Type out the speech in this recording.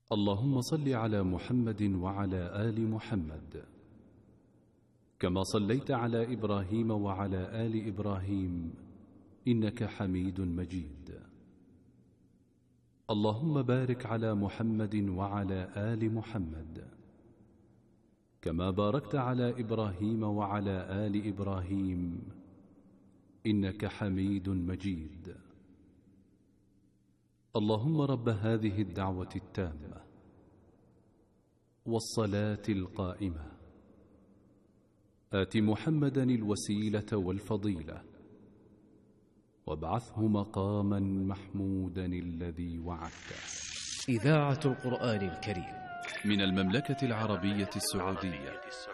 اللهم صل على محمد وعلى آل محمد كما صليت على إبراهيم وعلى آل إبراهيم إنك حميد مجيد. اللهم بارك على محمد وعلى آل محمد كما باركت على إبراهيم وعلى آل إبراهيم إنك حميد مجيد. اللهم رب هذه الدعوة التامة والصلاة القائمة آت محمدا الوسيلة والفضيلة وابعثه مقاما محمودا الذي وعدته. إذاعة القرآن الكريم من المملكة العربية السعودية.